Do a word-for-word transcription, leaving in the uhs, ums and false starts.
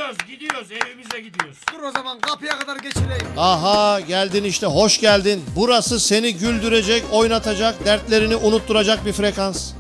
Gidiyoruz gidiyoruz evimize gidiyoruz. Dur o zaman kapıya kadar geçileyim. Aha geldin işte, hoş geldin. Burası seni güldürecek, oynatacak, dertlerini unutturacak bir frekans.